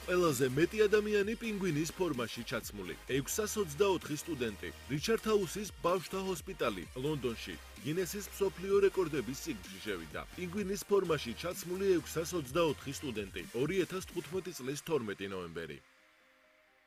ყველაზე მეტი ადამიანი პინგვინის ფორმაში ჩაცმული. 624 სტუდენტი. რიჩარდ ჰაუსის ბავშვთა ჰოსპიტალი, ლონდონში. გინესის მსოფლიო რეკორდების წიგნში შევიდა. პინგვინის ფორმაში ჩაცმული 624 სტუდენტი. 2015 წლის 12 ნოემბერი.